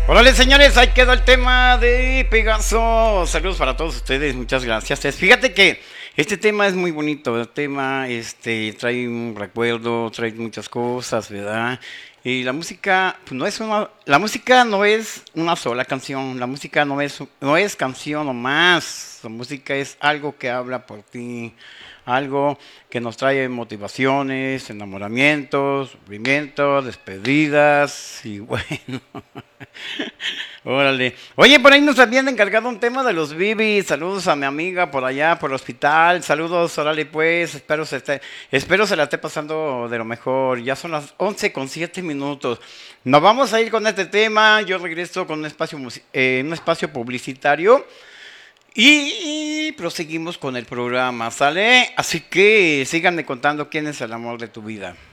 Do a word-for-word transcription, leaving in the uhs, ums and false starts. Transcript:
Órale, señores, ahí quedó el tema de Pegaso. Saludos para todos ustedes, muchas gracias. Fíjate que este tema es muy bonito, el tema este, trae un recuerdo, trae muchas cosas, ¿verdad? Y la música, pues no es una, la música no es una sola canción, la música no es, no es canción nomás, la música es algo que habla por ti, algo que nos trae motivaciones, enamoramientos, sufrimientos, despedidas y bueno. Órale. Oye, por ahí nos habían encargado un tema de los bibis. Saludos a mi amiga por allá, por el hospital. Saludos, órale pues. Espero se, esté, espero se la esté pasando de lo mejor. Ya son las once con siete minutos. Nos vamos a ir con este tema. Yo regreso con un espacio, eh, un espacio publicitario. Y, y proseguimos con el programa, ¿sale? Así que síganme contando quién es el amor de tu vida.